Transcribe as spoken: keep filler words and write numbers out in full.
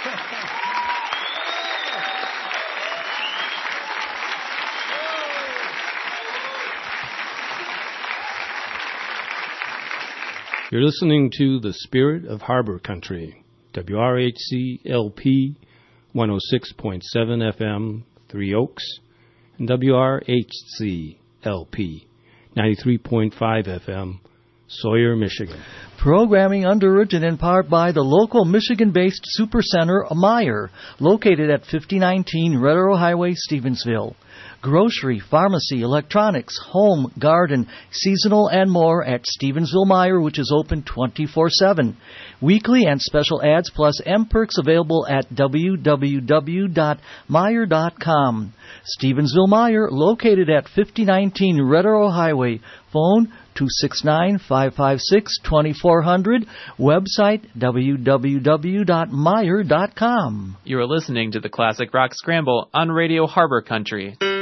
You're listening to The Spirit of Harbor Country, W R H C L P one oh six point seven F M, Three Oaks, and W R H C L P ninety-three point five F M, Sawyer, Michigan. Programming underwritten in part by the local Michigan-based Supercenter Meyer, located at fifty nineteen Red Arrow Highway, Stevensville. Grocery, pharmacy, electronics, home, garden, seasonal, and more at Stevensville Meyer, which is open twenty-four seven. Weekly and special ads plus M-Perks available at w w w dot meyer dot com. Stevensville Meyer, located at fifty nineteen Red Arrow Highway. Phone two six nine, five five six, two four zero zero. Website w w w dot meyer dot com. You are listening to the Classic Rock Scramble on Radio Harbor Country.